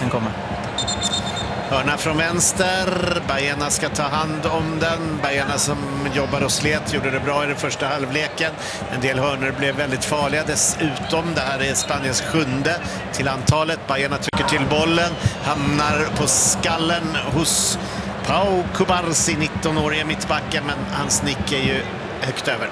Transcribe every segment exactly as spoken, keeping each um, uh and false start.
målvakten kommer. Hörna från vänster, Baena ska ta hand om den. Baena som jobbar och slet gjorde det bra i den första halvleken. En del hörnor blev väldigt farliga dessutom. Det här är Spaniens sjunde till antalet. Baena trycker till bollen, hamnar på skallen hos Pau Cubarsí, nitton-årige mittbacken, men hans nick är ju högt över.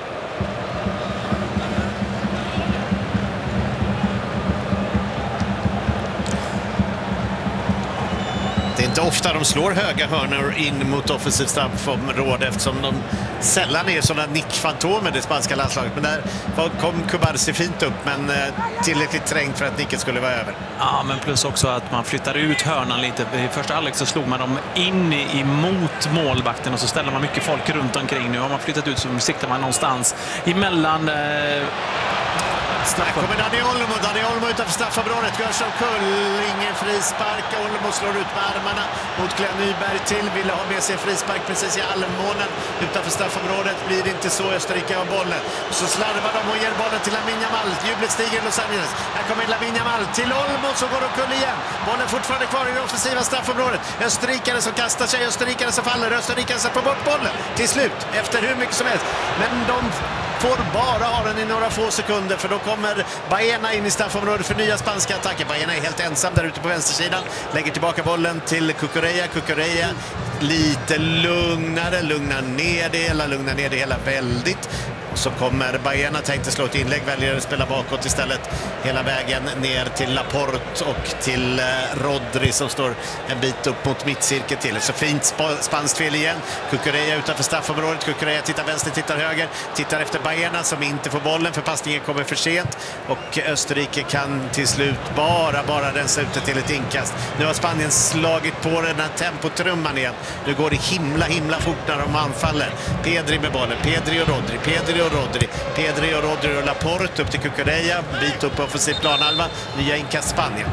Det är inte ofta de slår höga hörnor in mot offensivt straffområde eftersom de sällan är sådana nickfantomer i det spanska landslaget. Men där kom Cubarsí fint upp, men tillräckligt trängt för att nicken skulle vara över. Ja, men plus också att man flyttar ut hörnan lite. I första halvlek så slog man dem in emot målvakten och så ställer man mycket folk runt omkring. Nu har man flyttat ut, så siktar man någonstans emellan... Eh... Här kommer Dani Olmo, Dani Olmo utanför straffområdet, görs av kull, ingen frispark. Olmo slår ut med armarna mot Glenn Nyberg till, ville ha med sig frispark precis i allmånen utanför straffområdet, blir det inte så. Österrike har bollen, så slarvar de och ger bollen till Lamine Yamal. Jublet stiger i Los Angeles, här kommer Lamine Yamal till Olmo, så går de kull igen. Bollen fortfarande kvar i det offensiva straffområdet. Österrikare som kastar sig, österrikare som faller, österrikare som får bort bollen till slut efter hur mycket som helst, men de får bara ha den i några få sekunder, för då kommer Baena in i straffområdet för nya spanska attacker. Baena är helt ensam där ute på vänstersidan, lägger tillbaka bollen till Cucurella. Cucurella lite lugnare, lugnar ner det hela, lugnar ner det hela väldigt. Så kommer Baena, tänkte slå ett inlägg, väljer att spela bakåt istället hela vägen ner till Laporte och till Rodri som står en bit upp mot mittcirkeln till. Så fint sp spanskt fel igen. Cucurella utanför straffområdet. Cucurella tittar vänster, tittar höger, tittar efter Baena som inte får bollen för passningen kommer för sent. Och Österrike kan till slut bara, bara rensa ut det till ett inkast. Nu har Spanien slagit på den här tempotrumman igen. Nu går det himla, himla fort när de anfaller. Pedri med bollen, Pedri och Rodri, Pedri och Rodri, Pedri och Rodri och Laporte upp till Cucurella, bit upp på offensiv planhalva, nya inkast Spanien.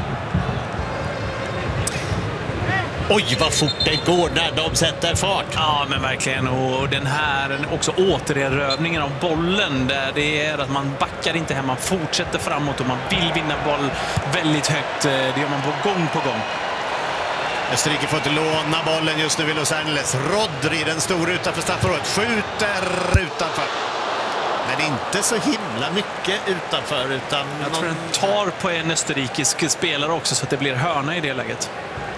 Oj, vad fort det går när de sätter fart. Ja, men verkligen. Och den här också återerövningen av bollen, där det är att man backar inte hem, man fortsätter framåt och man vill vinna boll väldigt högt. Det gör man på gång på gång. Österrike får inte låna bollen just nu i Los Angeles. Rodri, den stora utanför straffområdet, skjuter utanför. Men inte så himla mycket utanför, utan... Jag tror den tar på en österrikisk spelare också, så att det blir hörna i det läget.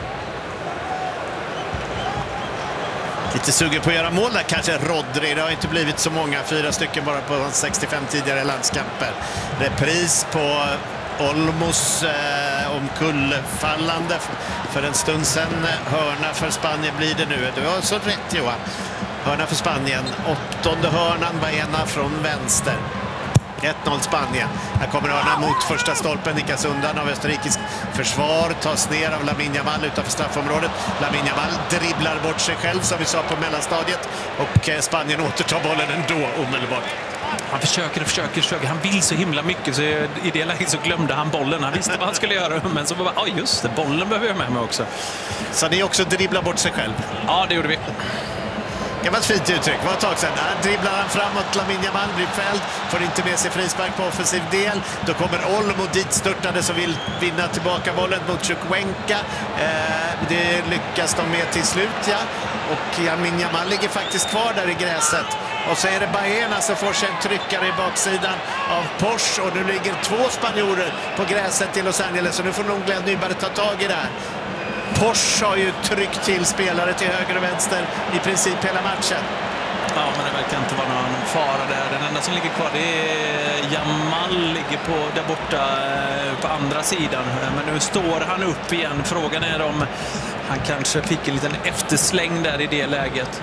Lite sugen på att göra mål där kanske Rodri. Det har inte blivit så många, fyra stycken bara på sextiofem tidigare landskamper. Repris på Olmos eh, omkullfallande för en stund sedan. Hörna för Spanien blir det nu. Det var så rätt, Johan. Hörna för Spanien. Åttonde hörnan, Baena från vänster. ett noll Spanien. Här kommer hörnan mot första stolpen, nickas undan av österrikisk försvar, tas ner av Lamine Yamal utanför straffområdet. Lamine Yamal dribblar bort sig själv som vi sa på mellanstadiet, och Spanien återtar bollen ändå omedelbart. Han försöker och försöker, försöker. Han vill så himla mycket, så i det läget så glömde han bollen. Han visste vad han skulle göra, men så bara, ja just det, bollen behöver jag med mig också. Så ni också dribblar bort sig själv? Ja, det gjorde vi. Det var ett fint uttryck, det var ett tag sedan. Där dribblar han framåt, Lamine Yamal blir fälld, får inte med sig frispark på offensiv del. Då kommer Olmo dit störtade som vill vinna tillbaka bollen mot Chukwuemeka. Eh, det lyckas de med till slut, ja. Och Lamine Yamal ligger faktiskt kvar där i gräset. Och så är det Baena som får sig en tryckare i baksidan av Porsche. Och nu ligger två spanjorer på gräset i Los Angeles, så nu får nog Glenn Nyberg ta tag i det här. Porsche har ju tryckt till spelare till höger och vänster i princip hela matchen. Ja, men det verkar inte vara någon fara där. Den enda som ligger kvar, det är Yamal, ligger på, där borta på andra sidan. Men nu står han upp igen. Frågan är om han kanske fick en liten eftersläng där i det läget.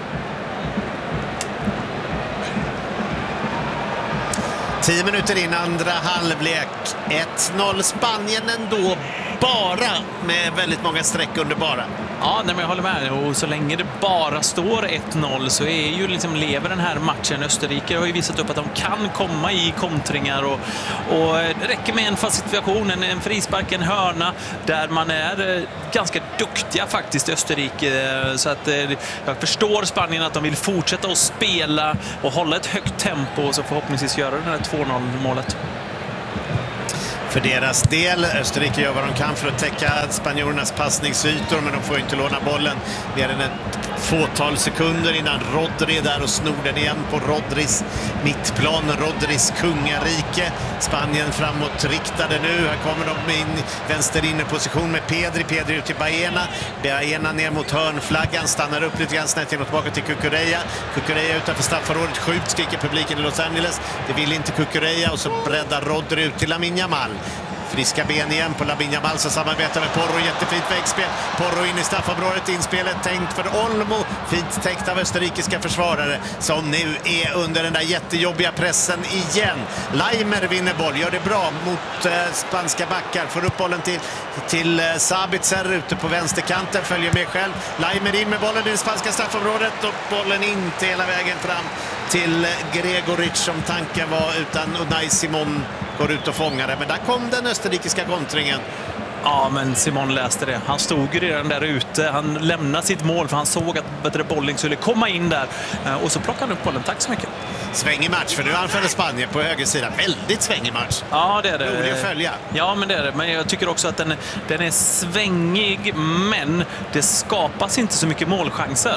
Tio minuter in, andra halvlek. ett noll Spanien ändå, bara med väldigt många streck under bara. Ja, nej, men jag håller med. Och så länge det bara står ett noll så är ju liksom, lever den här matchen. Österrike har ju visat upp att de kan komma i kontringar, och, och det räcker med en fast situation, en, en frispark, en hörna, där man är eh, ganska duktiga faktiskt, Österrike. Så att eh, jag förstår Spanien att de vill fortsätta att spela och hålla ett högt tempo, och så förhoppningsvis göra det här två noll målet. för deras del. Österrike gör vad de kan för att täcka spanjorernas passningsytor, men de får inte låna bollen mer än ett fåtal sekunder innan Rodri där och snor den igen på Rodris mittplan, Rodris kungarike. Spanien framåt riktade nu. Här kommer de in vänster inne position med Pedri. Pedri ut till Baena. Baena ner mot hörnflaggan, stannar upp lite grann snett in tillbaka till Cucurella. Cucurella utanför straffområdet, skjut, skriker publiken i Los Angeles. Det vill inte Cucurella och så breddar Rodri ut till Lamine Yamal. Friska ben igen på Lamine Yamal som samarbetar med Porro. Jättefint vägspel. Porro in i straffområdet. Inspelet tänkt för Olmo. Fint täckt av österrikiska försvarare som nu är under den där jättejobbiga pressen igen. Leimer vinner boll. Gör det bra mot eh, spanska backar. Får upp bollen till, till eh, Sabitzer ute på vänsterkanten. Följer med själv. Leimer in med bollen i det spanska straffområdet och bollen inte hela vägen fram till Gregoric som tanken var, utan Unai Simon går ut och fångar det. Men där kom den österrikiska kontringen. Ja, men Simon läste det. Han stod ju redan där ute. Han lämnade sitt mål för han såg att bättre bolling skulle komma in där. Och så plockade han upp bollen. Tack så mycket. Svängig match, för nu anfaller Spanien på högersidan. Väldigt svängig match. Ja, det är det. Rolig att följa. Ja, men det är det. Men jag tycker också att den, den är svängig, men det skapas inte så mycket målchanser.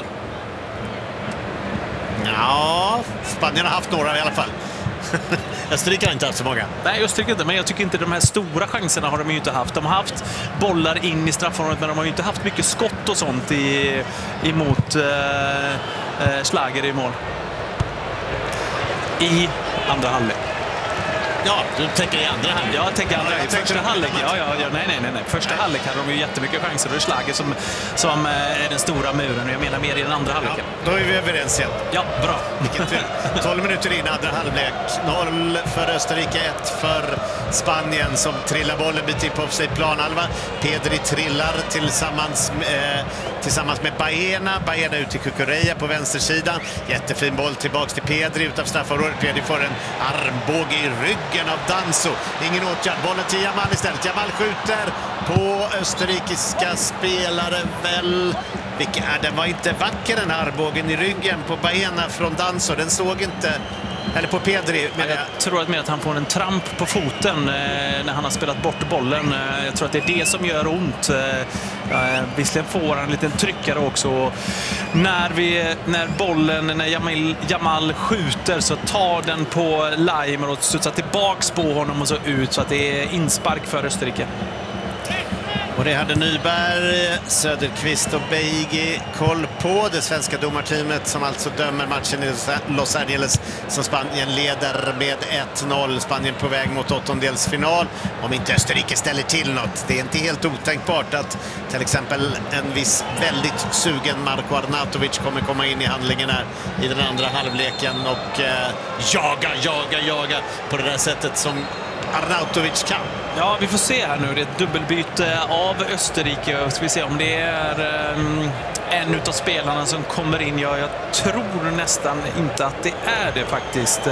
Ja, Spanien har haft några i alla fall. Österrike har inte haft så många. Nej, Österrike inte, men jag tycker inte de här stora chanserna har de ju inte haft. De har haft bollar in i straffområdet, men de har ju inte haft mycket skott och sånt i, emot eh, eh, Schlager i mål. I andra halvlek. Ja, du tänker i andra halvlek. Ja, jag tänker andra. I första halvlek. Ja, ja, ja, nej, nej, nej, nej. Första nej. halvlek hade de ju jättemycket chanser. Det är Schlager som, som är den stora muren. Jag menar mer i den andra halvleken. Ja, då är vi överens igen. Ja, bra. Vilken tur. tolv minuter in, andra halvlek. noll för Österrike, ett för Spanien som trillar bollen bit in på sig planhalva. Pedri trillar tillsammans med, eh, tillsammans med Baena. Baena ut till Cucurella på vänstersidan. Jättefin boll tillbaks till Pedri utanför straffområdet. Pedri får en armbåge i ryggen av Danso. Ingen åtgärd. Bollen till Yamal istället. Yamal skjuter på österrikiska spelare väl. Vilken är den? Var inte vacker den här armbågen i ryggen på Baena från Danso. Den såg inte... Eller på Pedri. Men jag tror att, med att han får en tramp på foten eh, när han har spelat bort bollen. Eh, jag tror att det är det som gör ont. Eh, visserligen får han en liten tryckare också. När, vi, när bollen, när Jamal, Jamal skjuter så tar den på Leimer och studsar tillbaks på honom och så ut. Så att det är inspark för Österrike. Och det hade Nyberg, Söderqvist och Beigi koll på. Det svenska domarteamet som alltså dömer matchen i Los Angeles som Spanien leder med ett noll. Spanien på väg mot åttondelsfinal. Om inte Österrike ställer till något. Det är inte helt otänkbart att till exempel en viss väldigt sugen Marko Arnautovic kommer komma in i handlingen här i den andra halvleken och eh, jaga, jaga, jaga på det där sättet som Arnautovic kan. Ja, vi får se här nu. Det är ett dubbelbyte av Österrike. Ska vi se om det är um, en av spelarna som kommer in. Ja, jag tror nästan inte att det är det faktiskt.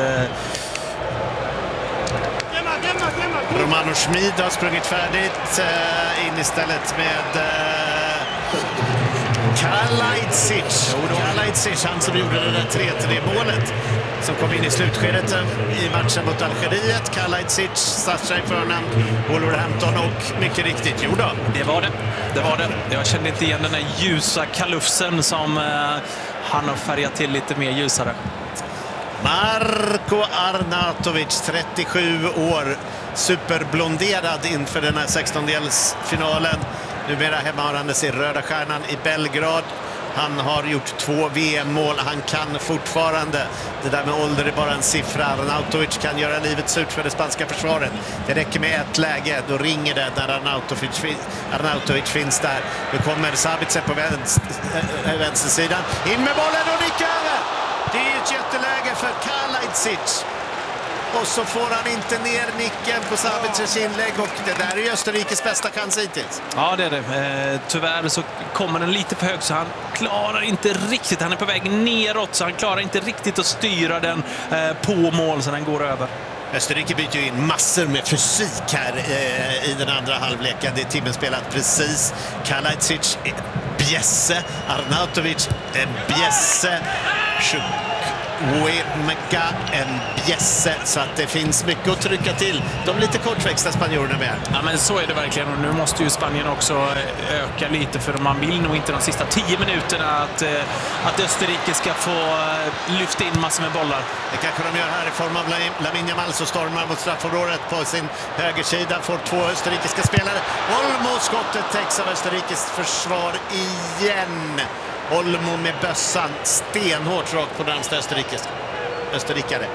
Romano Schmid har sprungit färdigt uh, in istället med uh, Kalajdzic. Kalajdzic, han som gjorde det där tre tre-målet som kom in i slutskedet i matchen mot Algeriet. Kalajdzic, Sasha i förnamn, Wolverhampton och mycket riktigt, jo då. Det var det, det var det. Jag kände inte igen den där ljusa kalufsen som uh, han har färgat till lite mer ljusare. Marko Arnautovic, trettiosju år, superblonderad inför den här sextondelsfinalen. Numera hemmaharandes i Röda Stjärnan i Belgrad. Han har gjort två V M-mål. Han kan fortfarande. Det där med ålder är bara en siffra. Arnautovic kan göra livet surt för det spanska försvaret. Det räcker med ett läge. Då ringer det när Arnautovic, Arnautovic finns där. Nu kommer Sabitzer på vänster, äh, vänstersidan. In med bollen och nickar över! Det är ett jätteläge för Kalajdzic. Och så får han inte ner nicken på Sabitzers inlägg och det där är Österrikes bästa chans hittills. Ja, det är det. Eh, tyvärr så kommer den lite för högt så han klarar inte riktigt. Han är på väg neråt så han klarar inte riktigt att styra den eh, på mål så den går över. Österrike byter ju in massor med fysik här eh, i den andra halvleken. Det är timmen spelat precis. Kalajdzic, Bjesse, Arnautovic, Bjesse, Uemega, en bjässe, så att det finns mycket att trycka till. De lite kortväxta spanjorerna med. Ja, men så är det verkligen, och nu måste ju Spanien också öka lite, för man vill nog inte de sista tio minuterna att, att Österrike ska få lyfta in massor med bollar. Det kanske de gör här i form av Lamine Yamal, så stormar mot straffområdet på sin högersida, får två österrikiska spelare. Olmo, skottet täcks av Österrikes försvar igen. Olmo med bössan stenhårt rakt på närmsta österrikare.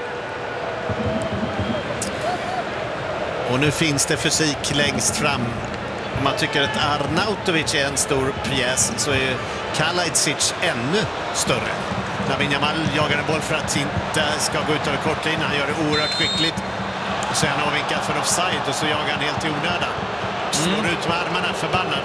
Och nu finns det fysik längst fram. Om man tycker att Arnautovic är en stor pjäs, så är Kalajdzic ännu större. Lamine Yamal jagar en boll för att inte ska gå ut över kortlinjen. Han gör det oerhört skickligt. Och så är han avvinkad för offside, och så jagar han helt i onödan. Slår mm. ut med armarna, förbannad.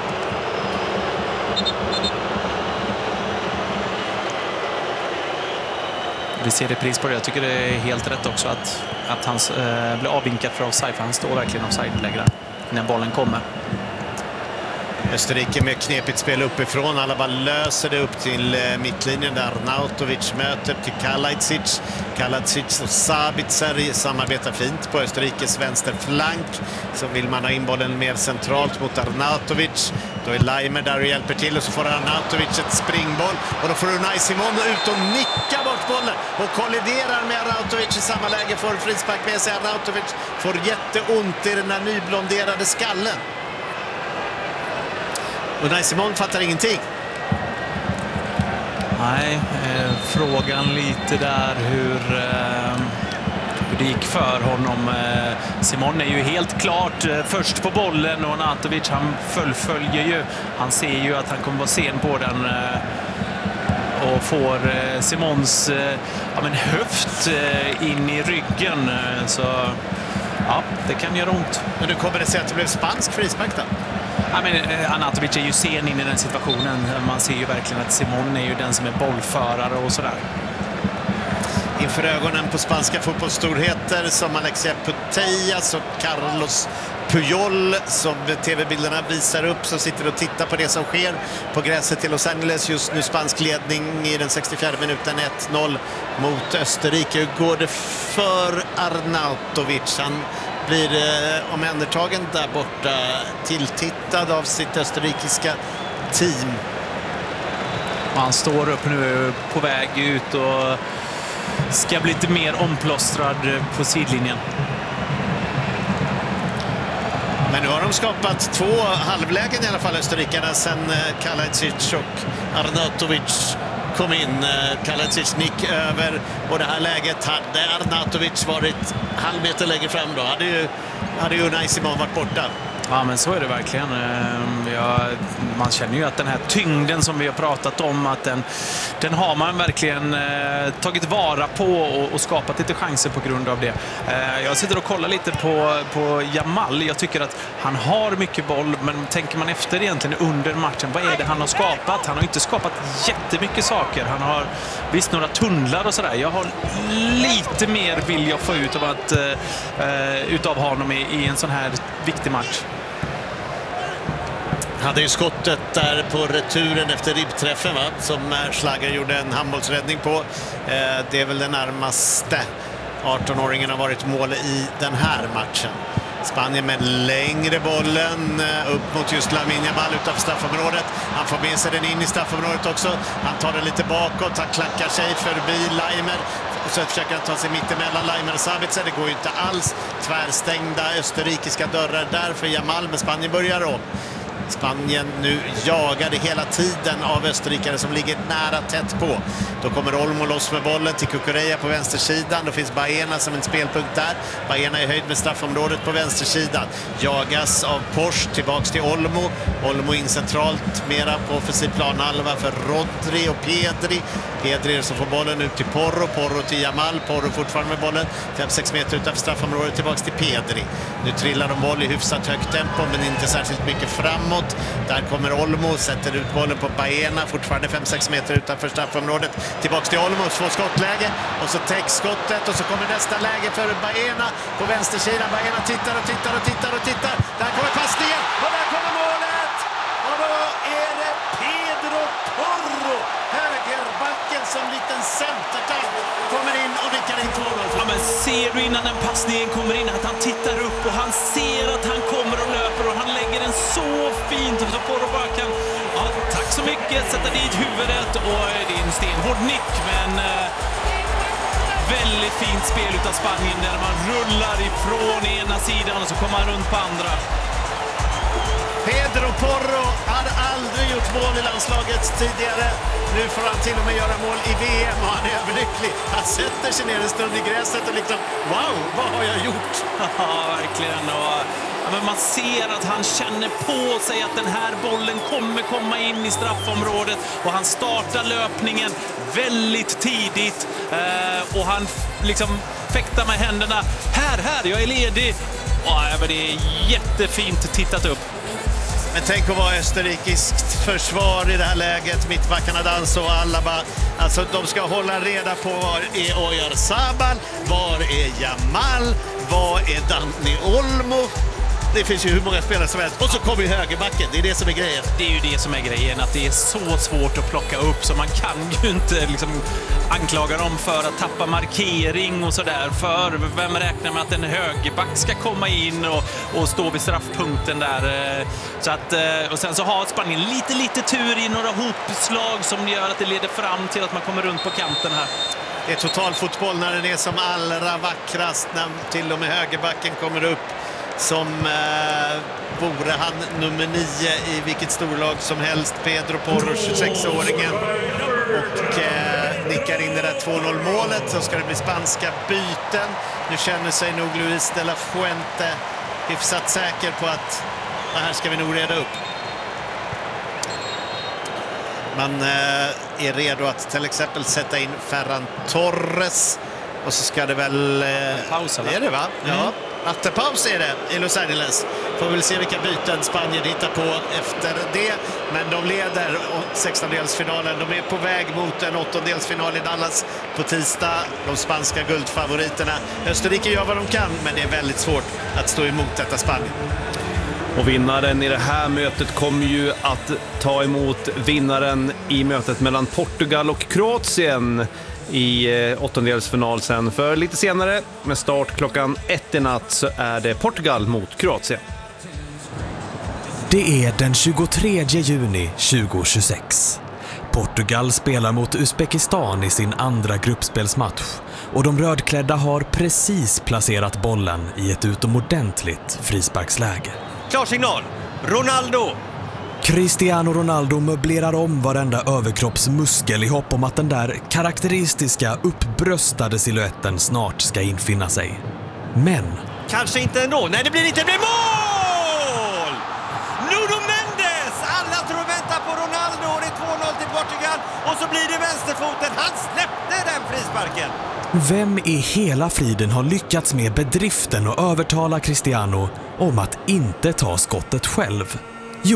Vi ser det pris på det. Jag tycker det är helt rätt också att, att han äh, blir avvinkad för offside, för han står verkligen offside-lägre när bollen kommer. Österrike med knepigt spel uppifrån. Alla bara löser det upp till eh, mittlinjen där Arnautovic möter till Kalajdzic. Kalajdzic och Sabitzer samarbetar fint på Österrikes vänsterflank. Så vill man ha in bollen mer centralt mot Arnautovic. Då är Leimer där och hjälper till, och så får Arnautovic ett springboll. Och då får Unai Simon ut och nicka bort bollen och kolliderar med Arnautovic i samma läge. Får frispark med sig. Arnautovic får jätteont i den här nyblonderade skallen. Unai Simon fattar ingenting. Nej, eh, frågan lite där hur, eh, hur det gick för honom. Eh, Simon är ju helt klart eh, först på bollen, och Arnautovic, han fullföljer ju. Han ser ju att han kommer vara sen på den eh, och får eh, Simons eh, ja, men höft eh, in i ryggen. Eh, så ja, det kan göra ont. Men nu kommer det sig att det blev spansk frispark då? Ja, men Arnautovic är ju sen in i den situationen. Man ser ju verkligen att Simon är ju den som är bollförare och sådär. Inför ögonen på spanska fotbollsstorheter som Alexia Putellas och Carlos Puyol, som tv-bilderna visar upp, som sitter och tittar på det som sker på gräset till Los Angeles. Just nu spansk ledning i den sextiofjärde minuten, ett noll mot Österrike. Hur går det för Arnautovic? Han blir eh, omhändertagen där borta, tilltittad av sitt österrikiska team. Han står upp nu på väg ut och ska bli lite mer omplåstrad på sidlinjen. Men nu har de skapat två halvlägen i alla fall, österrikarna, sen eh, Kalajdzic och Arnautovic kom in. Kalajdzic nick över, och det här läget hade Arnautovic varit halv meter längre fram då hade ju, hade ju Unai Simon varit borta. Ja, men så är det verkligen. Ja, man känner ju att den här tyngden som vi har pratat om, att den, den har man verkligen eh, tagit vara på och, och skapat lite chanser på grund av det. Eh, jag sitter och kollar lite på, på Yamal. Jag tycker att han har mycket boll, men tänker man efter egentligen under matchen, vad är det han har skapat? Han har inte skapat jättemycket saker. Han har visst några tunnlar och sådär. Jag har lite mer vill jag få ut av, att, eh, utav honom i, i en sån här viktig match. Hade ju skottet där på returen efter ribbträffen, va? Som Schlager gjorde en handbollsräddning på. Eh, det är väl den närmaste arton-åringen har varit mål i den här matchen. Spanien med längre bollen upp mot just Lamine Yamal utanför straffområdet. Han får med sig den in i straffområdet också. Han tar den lite bakåt, han klackar sig förbi Leimer. Och så försöker han ta sig mittemellan Leimer och Sabitzer. Det går ju inte alls. Tvärstängda österrikiska dörrar där för Yamal, men Spanien börjar om. Spanien nu jagade hela tiden av österrikare som ligger nära tätt på. Då kommer Olmo loss med bollen till Cucurella på vänstersidan. Då finns Baena som en spelpunkt där. Baena är höjd med straffområdet på vänstersidan. Jagas av Porsche tillbaks till Olmo. Olmo in centralt, mera på offensiv planhalva för Rodri och Pedri. Pedri som får bollen ut till Porro. Porro till Yamal. Porro fortfarande med bollen. fem sex meter utanför straffområdet tillbaks till Pedri. Nu trillar de boll i hyfsat högt tempo, men inte särskilt mycket framåt. Där kommer Olmo, sätter ut bollen på Baena, fortfarande fem sex meter utanför straffområdet. Tillbaks till Olmo, två skottläge, och så täcks skottet, och så kommer nästa läge för Baena på vänstersidan. Baena tittar och tittar och tittar och tittar. Där kommer passningen, och där kommer målet! Och då är det Pedro Porro, högerbacken, som liten centertank Ja, men ser du innan den passningen kommer in att han tittar upp och han ser att han kommer och löper och han lägger den så fint så Porro bara kan, ja, tack så mycket, sätta dit huvudet och det är en stenhård nick, men eh, väldigt fint spel utav Spanien där man rullar ifrån ena sidan och så kommer han runt på andra. Pedro Porro har aldrig gjort mål i landslaget tidigare. Nu får han till och med göra mål i V M och han är överlycklig. Han sätter sig ner en stund i gräset och liksom, wow, vad har jag gjort? Ja, verkligen. Och, ja, men man ser att han känner på sig att den här bollen kommer komma in i straffområdet och han startar löpningen väldigt tidigt eh, och han liksom fäktar med händerna. Här, här, jag är ledig. Ja, men det är jättefint tittat upp. Men tänk att vara österrikiskt försvar i det här läget. Mittbackarna Danso och Alaba. Alltså de ska hålla reda på var är Oyarzabal, var är Jamal, var är Dani Olmo. Det finns ju hur många spelare som helst. Och så kommer ju högerbacken, det är det som är grejen. Det är ju det som är grejen, att det är så svårt att plocka upp så man kan ju inte liksom anklaga dem för att tappa markering och sådär. För vem räknar med att en högerback ska komma in och, och stå vid straffpunkten där. Så att, och sen så har Spanien lite, lite tur i några hopslag som gör att det leder fram till att man kommer runt på kanten här. Det är total fotboll när den är som allra vackrast, när till och med högerbacken kommer upp. Som eh, vore han nummer nio i vilket storlag som helst. Pedro Porro, tjugosexåringen. Och eh, nickar in det där två noll målet. Så ska det bli spanska byten. Nu känner sig nog Luis de la Fuente hyfsat säker på att det här ska vi nog reda upp. Man eh, är redo att till exempel sätta in Ferran Torres. Och så ska det väl... Eh, paus, eller? Är det va? Ja. Mm. Nattepaus är det i Los Angeles. Får väl se vilka byten Spanien hittar på efter det. Men de leder sextondelsfinalen. De är på väg mot en åttondelsfinal i Dallas på tisdag. De spanska guldfavoriterna. Österrike gör vad de kan, men det är väldigt svårt att stå emot detta Spanien. Och vinnaren i det här mötet kommer ju att ta emot vinnaren i mötet mellan Portugal och Kroatien i åttondelsfinal sen. För lite senare, med start klockan ett i natt, så är det Portugal mot Kroatien. Det är den tjugotredje juni tjugohundratjugosex. Portugal spelar mot Uzbekistan i sin andra gruppspelsmatch och de rödklädda har precis placerat bollen i ett utomordentligt frisparksläge. Klar signal, Ronaldo! Cristiano Ronaldo möblerar om varenda överkroppsmuskel i hopp om att den där karaktäristiska uppbröstade siluetten snart ska infinna sig. Men... Kanske inte ändå. Nej, det blir inte. Det blir mål! Nuno Mendes! Alla tror vänta på Ronaldo och det är två noll till Portugal. Och så blir det vänsterfoten. Han släppte den frisparken. Vem i hela friden har lyckats med bedriften och övertala Cristiano om att inte ta skottet själv? Jo...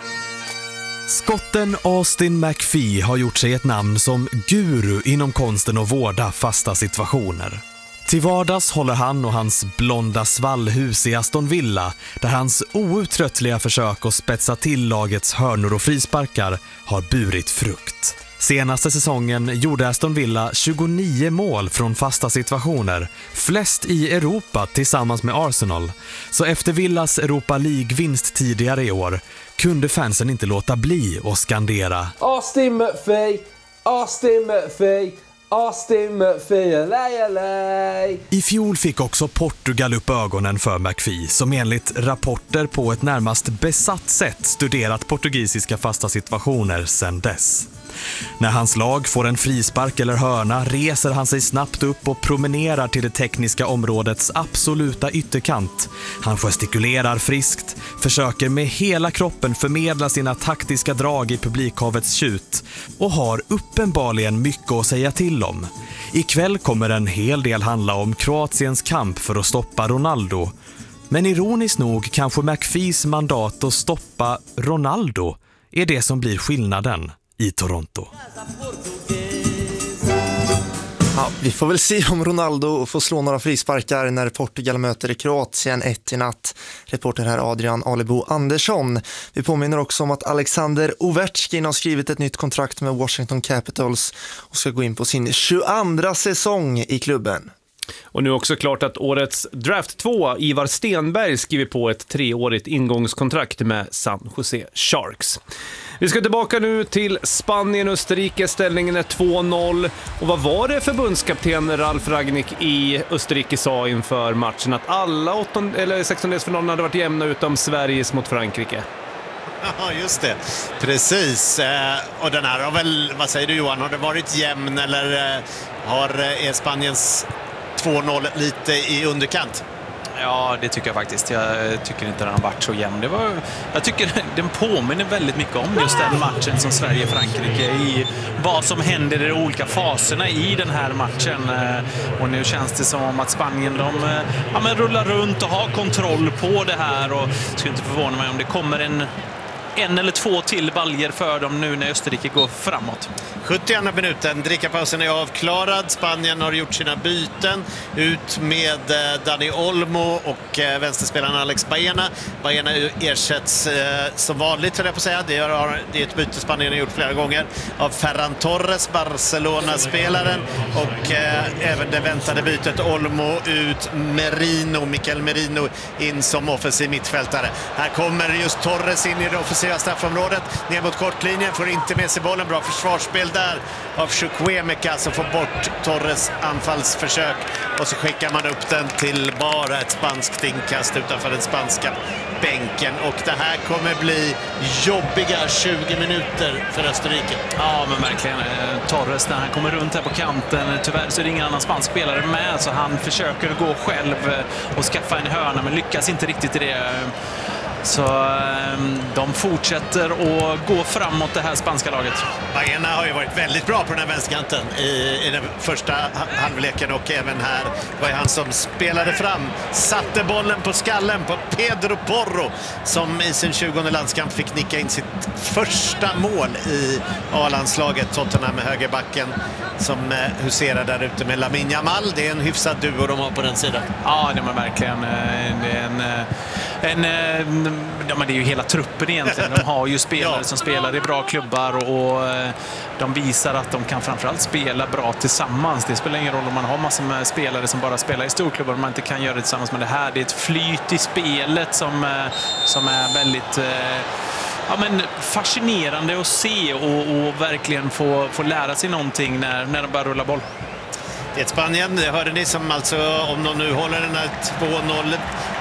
Skotten Austin McPhee har gjort sig ett namn som guru inom konsten att vårda fasta situationer. Till vardags håller han och hans blonda svallhus i Aston Villa, där hans outtröttliga försök att spetsa till lagets hörnor och frisparkar har burit frukt. Senaste säsongen gjorde Aston Villa tjugonio mål från fasta situationer, flest i Europa tillsammans med Arsenal. Så efter Villas Europa League-vinst tidigare i år kunde fansen inte låta bli att skandera Austin McPhee, Austin McPhee, Austin McPhee, lej, lej. I fjol fick också Portugal upp ögonen för McPhee, som enligt rapporter på ett närmast besatt sätt studerat portugisiska fasta situationer sedan dess. När hans lag får en frispark eller hörna reser han sig snabbt upp och promenerar till det tekniska områdets absoluta ytterkant. Han gestikulerar friskt, försöker med hela kroppen förmedla sina taktiska drag i publikhavets tjut och har uppenbarligen mycket att säga till om. Ikväll kommer en hel del handla om Kroatiens kamp för att stoppa Ronaldo. Men ironiskt nog kanske McPhees mandat att stoppa Ronaldo är det som blir skillnaden i Toronto. Ja, vi får väl se om Ronaldo får slå några frisparkar när Portugal möter Kroatien ett i natt. Reporter här Adrian Alebo Andersson. Vi påminner också om att Alexander Ovechkin har skrivit ett nytt kontrakt med Washington Capitals och ska gå in på sin tjugoandra säsong i klubben. Och nu är också klart att årets draft två, Ivar Stenberg, skriver på ett treårigt ingångskontrakt med San Jose Sharks. Vi ska tillbaka nu till Spanien-Österrike. Ställningen är två noll. Och vad var det förbundskapten Ralf Rangnick i Österrike sa inför matchen? Att alla åtton, eller sextondelsfinalerna hade varit jämna utom Sveriges mot Frankrike. Ja, just det. Precis. Och den här har väl, vad säger du Johan, har det varit jämn eller har är Spaniens två noll lite i underkant? Ja, det tycker jag faktiskt. Jag tycker inte den har varit så jämn. Det var, jag tycker den påminner väldigt mycket om just den matchen som Sverige-Frankrike i vad som händer i de olika faserna i den här matchen. Och nu känns det som att Spanien de, ja, men rullar runt och har kontroll på det här och skulle inte förvåna mig om det kommer en en eller två till baljer för dem nu när Österrike går framåt. sjuttioandra minuten, drickapausen är avklarad. Spanien har gjort sina byten. Ut med Dani Olmo och vänsterspelaren Alex Baena. Baena ersätts som vanligt, tror jag på att säga. Det är ett byte Spanien har gjort flera gånger av Ferran Torres, Barcelona-spelaren. Och även det väntade bytet Olmo ut, Merino, Mikel Merino in som offensiv mittfältare. Här kommer just Torres in i det offensiva straffområdet, ner mot kortlinjen, får inte med sig bollen. Bra försvarsspel där av Chukwuemeka som får bort Torres anfallsförsök och så skickar man upp den till bara ett spanskt inkast utanför den spanska bänken. Och det här kommer bli jobbiga tjugo minuter för Österrike. Ja, men verkligen. Torres när han kommer runt här på kanten, tyvärr så är det ingen annan spansk spelare med, så han försöker gå själv och skaffa en hörna men lyckas inte riktigt i det. Så de fortsätter att gå framåt det här spanska laget. Baena har ju varit väldigt bra på den här vänsterkanten i, i den första halvleken och även här var han som spelade fram. Satte bollen på skallen på Pedro Porro som i sin tjugonde landskamp fick nicka in sitt första mål i A-landslaget. Tottenham med högerbacken som huserar där ute med Lamine Yamal. Det är en hyfsad duo de har på den sidan. Ja, det är verkligen det är en, en, en ja, men det är ju hela truppen egentligen. De har ju spelare ja. som spelar i bra klubbar och, och de visar att de kan framförallt spela bra tillsammans. Det spelar ingen roll om man har massor med spelare som bara spelar i storklubbar, man inte kan göra det tillsammans med det här. Det är ett flyt i spelet som, som är väldigt ja, men fascinerande att se och, och verkligen få, få lära sig någonting när, när de börjar rulla boll. Det är ett Spanien, det hörde ni, som alltså, om de nu håller den här två noll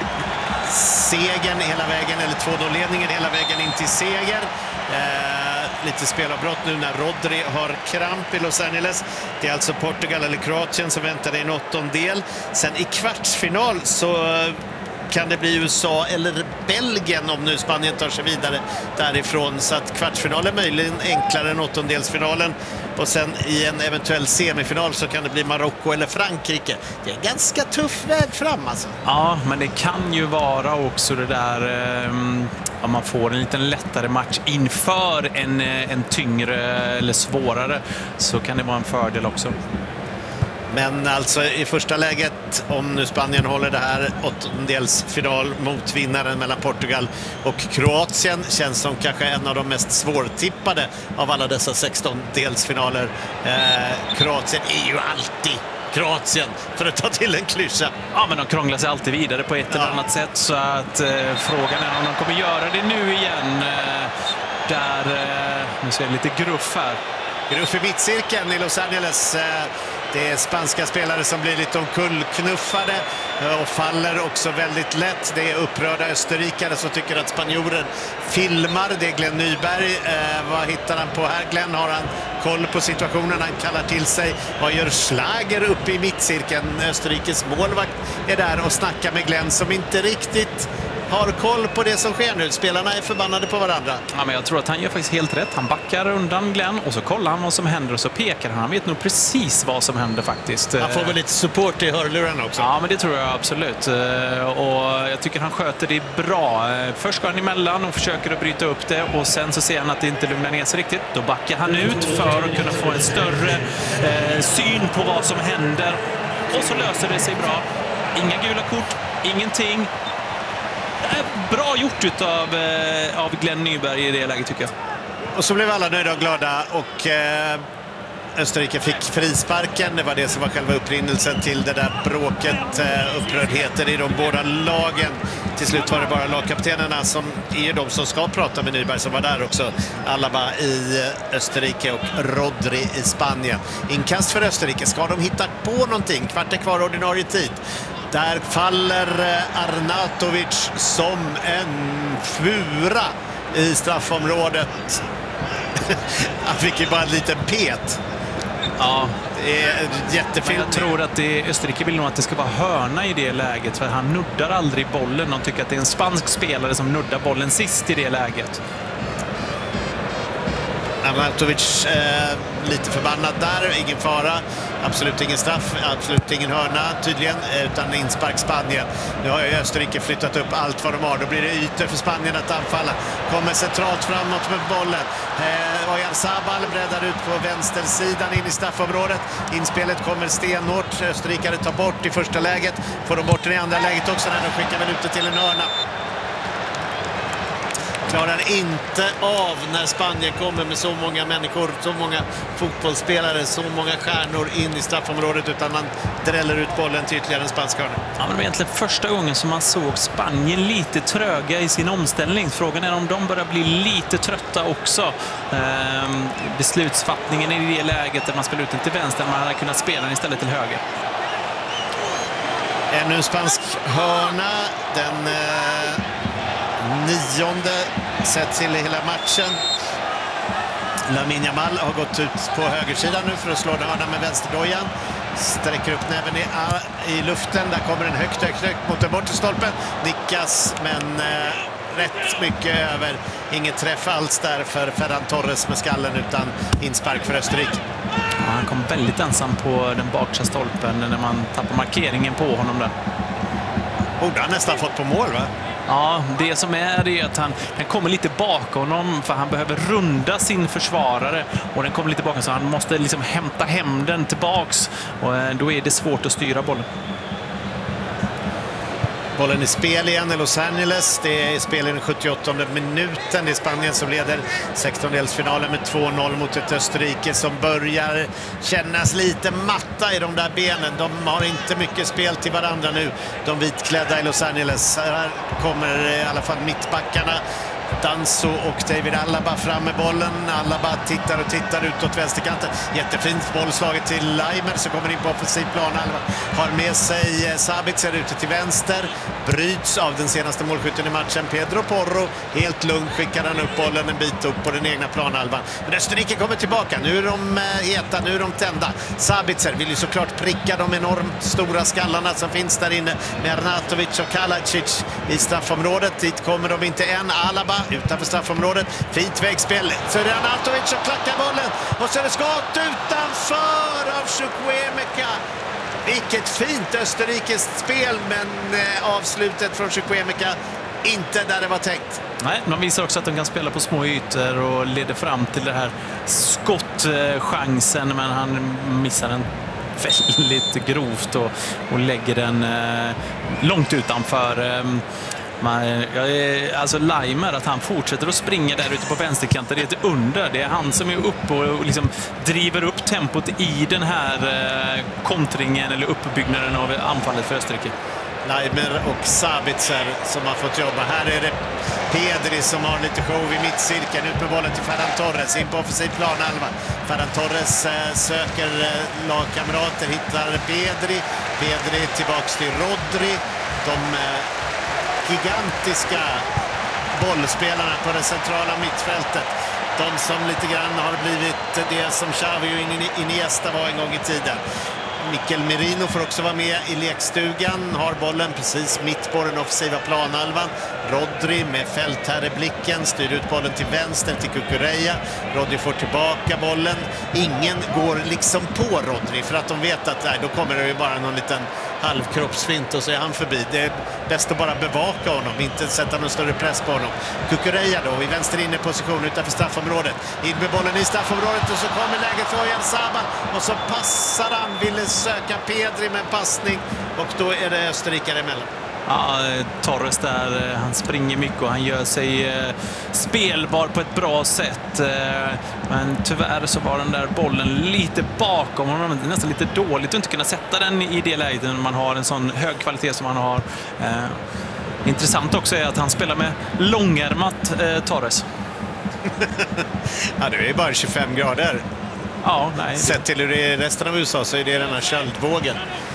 segern hela vägen, eller två noll-ledningen hela vägen in till seger. Eh, lite spelavbrott nu när Rodri har kramp i Los Angeles. Det är alltså Portugal eller Kroatien som väntar i en åttondel. Sen i kvartsfinal så kan det bli U S A eller Belgien om nu Spanien tar sig vidare därifrån. Så att kvartsfinalen är möjligen enklare än åttondelsfinalen. Och sen i en eventuell semifinal så kan det bli Marocko eller Frankrike. Det är en ganska tuff väg fram alltså. Ja, men det kan ju vara också det där om ja, man får en liten lättare match inför en, en tyngre eller svårare, så kan det vara en fördel också. Men alltså i första läget, om nu Spanien håller det här åttondelsfinal mot vinnaren mellan Portugal och Kroatien, känns som kanske en av de mest svårtippade av alla dessa sextondelsfinaler. Eh, Kroatien är ju alltid Kroatien, för att ta till en klyscha. Ja, men de krånglar sig alltid vidare på ett ja. eller annat sätt, så att eh, frågan är om de kommer göra det nu igen. Eh, där, eh, nu ser jag lite gruff här. Gruff i mittcirkeln i Los Angeles. Eh, Det är spanska spelare som blir lite omkullknuffade och faller också väldigt lätt. Det är upprörda österrikare som tycker att spanjorer filmar. Det är Glenn Nyberg. Eh, vad hittar han på här? Glenn, har han koll på situationen? Han kallar till sig. Vad gör Schlager uppe i mittcirkeln? Österrikes målvakt är där och snackar med Glenn som inte riktigt har koll på det som sker nu. Spelarna är förbannade på varandra. Ja, men jag tror att han gör faktiskt helt rätt. Han backar undan Glenn och så kollar han vad som händer och så pekar han. Han vet nog precis vad som händer faktiskt. Han får väl lite support i hörluren också. Ja, men det tror jag absolut. Och jag tycker han sköter det bra. Först går han emellan och försöker att bryta upp det och sen så ser han att det inte lugnar ner sig riktigt. Då backar han ut för att kunna få en större eh, syn på vad som händer. Och så löser det sig bra. Inga gula kort, ingenting. Bra gjort utav, eh, av Glenn Nyberg i det läget tycker jag. Och så blev alla nöjda och glada och eh, Österrike fick frisparken. Det var det som var själva upprinnelsen till det där bråket, eh, upprördheten i de båda lagen. Till slut var det bara lagkaptenerna som är ju de som ska prata med Nyberg som var där också. Alaba i Österrike och Rodri i Spanien. Inkast för Österrike. Ska de hitta på någonting? Kvart är kvar ordinarie tid. Där faller Arnautovic som en fura i straffområdet. Han fick ju bara en liten pet. Ja, det är jättefint. Jag tror att det, Österrike vill nog att det ska vara hörna i det läget för han nuddar aldrig bollen. De tycker att det är en spansk spelare som nuddar bollen sist i det läget. Arnautovic eh, lite förbannad där, ingen fara, absolut ingen straff, absolut ingen hörna tydligen, utan inspark Spanien. Nu har ju Österrike flyttat upp allt vad de har, då blir det ytor för Spanien att anfalla. Kommer centralt framåt med bollen. Eh, Oyarzabal breddar ut på vänstersidan in i straffområdet. Inspelet kommer stenhårt, Österrikare tar bort i första läget, får de bort den i andra läget också när de skickar väl ut det till en hörna. Klarar inte av när Spanien kommer med så många människor, så många fotbollsspelare, så många stjärnor in i straffområdet, utan man dräller ut bollen till ytterligare en spansk hörna. Ja, men det var egentligen första gången som man såg Spanien lite tröga i sin omställning. Frågan är om de börjar bli lite trötta också. Ehm, beslutsfattningen i det läget där man spelar ut den till vänster, man hade kunnat spela den istället till höger. Ännu en spansk hörna, den eh, nionde sett till hela matchen. Lamine Yamal har gått ut på högersidan nu för att slå den hörna med vänsterdojan. Sträcker upp näven i, i luften, där kommer en högt, högt, högt mot den bortre stolpen. Nickas, men eh, rätt mycket över. Ingen träff alls där för Ferran Torres med skallen, utan inspark för Österrike. Ja, han kom väldigt ensam på den bakre stolpen när man tappar markeringen på honom där. Borde han nästan fått på mål, va? Ja, det som är det är att han, den kommer lite bakom honom för han behöver runda sin försvarare och den kommer lite bakom så han måste liksom hämta hem den tillbaks och då är det svårt att styra bollen. Bollen i spel igen i Los Angeles. Det är spel i den sjuttioåttonde minuten. Det är Spanien som leder sextondelsfinalen med två noll mot ett Österrike som börjar kännas lite matta i de där benen. De har inte mycket spel till varandra nu, de vitklädda i Los Angeles. Här kommer i alla fall mittbackarna. Danso och David Alaba fram med bollen. Alaba tittar och tittar utåt vänsterkanten. Jättefint bollslaget till Leimer som kommer in på offensiv plan. Alaba har med sig Sabitzer ute till vänster. Bryts av den senaste målskytten i matchen, Pedro Porro. Helt lugn skickar han upp bollen en bit upp på den egna planhalvan. Men Österrike kommer tillbaka. Nu är de heta, nu är de tända. Sabitzer vill ju såklart pricka de enormt stora skallarna som finns där inne med Arnautovic och Kalacic i straffområdet. Dit kommer de inte än. Alaba utanför straffområdet. Fint vägspel. Så är det Arnautovic som klackar bollen. Och så är det skott utanför av Chukwuemeka. Vilket fint österrikiskt spel, men eh, avslutet från Chukwuemeka inte där det var tänkt. Nej, de visar också att de kan spela på små ytor och leder fram till det här skottchansen, men han missar den väldigt grovt och, och lägger den eh, långt utanför. Eh, Man, alltså Leimer, att han fortsätter att springa där ute på vänsterkanten, det är ett under. Det är han som är uppe och liksom driver upp tempot i den här eh, kontringen eller uppbyggnaden av anfallet för Österrike. Leimer och Sabitzer som har fått jobba. Här är det Pedri som har lite show i mittcirkeln. Ut med bollen till Ferran Torres in på offensiv plan halva. Ferran Torres eh, söker eh, lagkamrater, hittar Pedri. Pedri tillbaks till Rodri. De eh, gigantiska bollspelarna på det centrala mittfältet. De som lite grann har blivit det som Xavi och Iniesta var en gång i tiden. Mikel Merino får också vara med i lekstugan. Har bollen precis mitt på den offensiva planhalvan. Rodri med fältherreblicken styr ut bollen till vänster till Cucurella. Rodri får tillbaka bollen. Ingen går liksom på Rodri för att de vet att nej, då kommer det ju bara någon liten halvkroppsfint och så är han förbi. Det är bäst att bara bevaka honom, inte sätta någon större press på honom. Cucurella då i vänster inne position utanför straffområdet. In med bollen i straffområdet och så kommer läget för Oyarzabal och så passar han, ville söka Pedri med en passning och då är det österrikare emellan. Ja, Torres där, han springer mycket och han gör sig eh, spelbar på ett bra sätt. Eh, men tyvärr så var den där bollen lite bakom honom. Det är nästan lite dåligt att inte kunna sätta den i det läget när man har en sån hög kvalitet som han har. Eh, intressant också är att han spelar med långärmat eh, Torres. Ja, det är bara tjugofem grader. Ja, nej. Sett till hur det är i resten av U S A så är det den här köldvågen.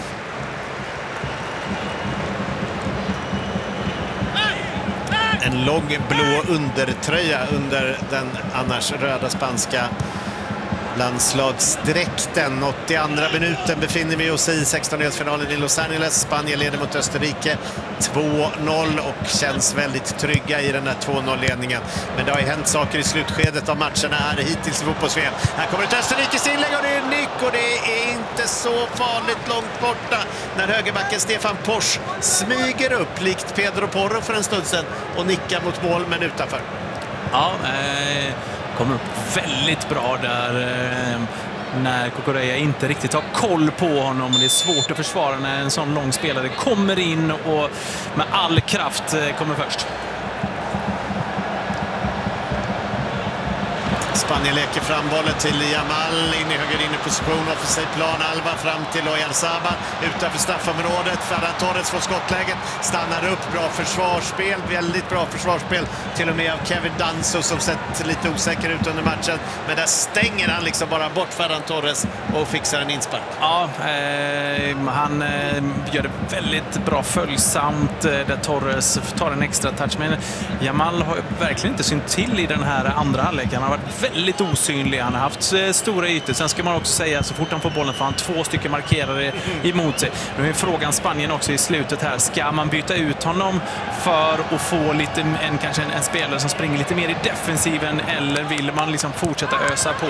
En lång blå undertröja under den annars röda spanska landslagsdräkten. åttioandra minuten befinner vi oss i sextondelsfinalen i Los Angeles. Spanien leder mot Österrike två noll och känns väldigt trygga i den där två noll-ledningen. Men det har ju hänt saker i slutskedet av matcherna här hittills i fotbolls-V M. Här kommer ett Österrikes inlägg och det är nick och det är inte så farligt långt borta när högerbacken Stefan Posch smyger upp likt Pedro Porro för en stund sedan och nickar mot mål men utanför. Ja, eh... kommer upp väldigt bra där eh, när Cucurella inte riktigt har koll på honom. Det är svårt att försvara när en sån lång spelare kommer in och med all kraft eh, kommer först. Spanien leker fram bollen till Yamal in i höger inne position, offensiv plan, Alba fram till Oyarzabal utanför straffområdet. Ferran Torres får skottläget, stannar upp, bra försvarsspel, väldigt bra försvarsspel till och med av Kevin Danso som sett lite osäker ut under matchen, men där stänger han liksom bara bort Ferran Torres och fixar en inspark. Ja, eh, han eh, gör det väldigt bra följsamt eh, där Torres tar en extra touch, men Yamal har verkligen inte synt till i den här andra halvleken. Han har varit väldigt osynlig, han har haft eh, stora ytor. Sen ska man också säga så fort han får bollen får han två stycken markerare emot sig. Nu är frågan Spanien också i slutet här. Ska man byta ut honom för att få lite, en, kanske en, en spelare som springer lite mer i defensiven, eller vill man liksom fortsätta ösa på?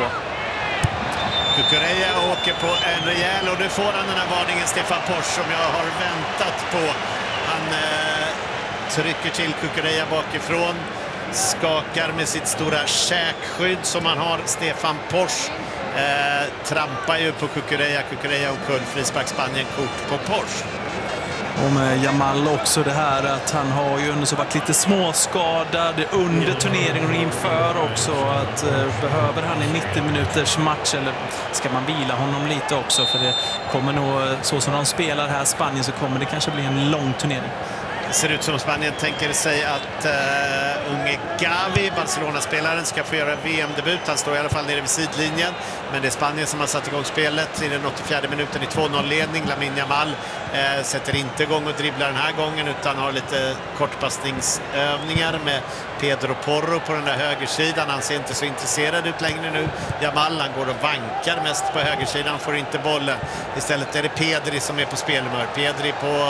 Cucurella åker på en rejäl och nu får han den här varningen Stefan Posch som jag har väntat på. Han eh, trycker till Cucurella bakifrån, skakar med sitt stora käkskydd som han har. Stefan Posch eh, trampar ju på Cucurella. Cucurella och kull, frispark Spanien, kort på Posch. Och med Yamal också det här att han har ju ändå så varit lite småskadad under turneringen och inför också. Att eh, behöver han en nittio minuters match eller ska man vila honom lite också? För det kommer nog, så som de spelar här Spanien, så kommer det kanske bli en lång turnering. Det ser ut som Spanien tänker sig att uh, unge Gavi, Barcelona-spelaren, ska få göra V M-debut. Han står i alla fall nere vid sidlinjen. Men det är Spanien som har satt igång spelet i den åttiofjärde minuten i två noll-ledning. Lamine Yamal uh, sätter inte igång och dribblar den här gången utan har lite kortpassningsövningar med Pedro Porro på den där högersidan. Han ser inte så intresserad ut längre nu. Yamal, han går och vankar mest på högersidan, får inte bollen. Istället är det Pedri som är på spelhumör. Pedri på